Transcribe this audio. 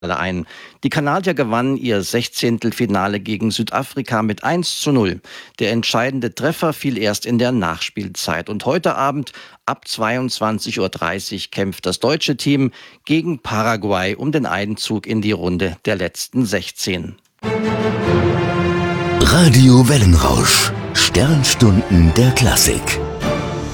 ein. Die Kanadier gewannen ihr 16. Finale gegen Südafrika mit 1:0. Der entscheidende Treffer fiel erst in der Nachspielzeit. Und heute Abend ab 22:30 Uhr kämpft das deutsche Team gegen Paraguay um den Einzug in die Runde der letzten 16. Radio Wellenrausch. Sternstunden der Klassik.